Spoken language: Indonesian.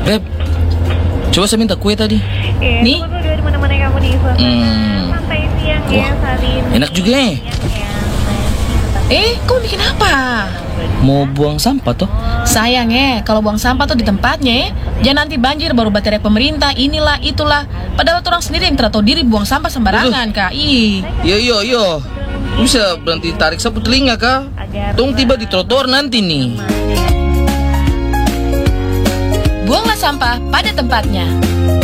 Beb, coba saya minta kue tadi. Nih. Dari mana-mana kamu nih, santai siang ya hari ini. Enak juga ya. Kamu bikin apa? Mau buang sampah toh? Sayang kalau buang sampah tuh di tempatnya jangan nanti banjir baru baterai pemerintah, inilah, itulah. Padahal orang sendiri yang tidak tahu diri buang sampah sembarangan, Kak. Yo. Bisa berhenti tarik sapu telinga, Kak. Tong tiba di trotoar nanti nih. Buanglah sampah pada tempatnya.